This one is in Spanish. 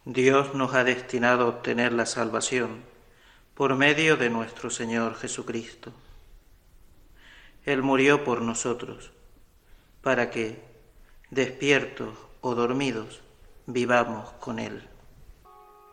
Dios nos ha destinado a obtener la salvación por medio de nuestro Señor Jesucristo. Él murió por nosotros, para que, despiertos o dormidos, vivamos con Él.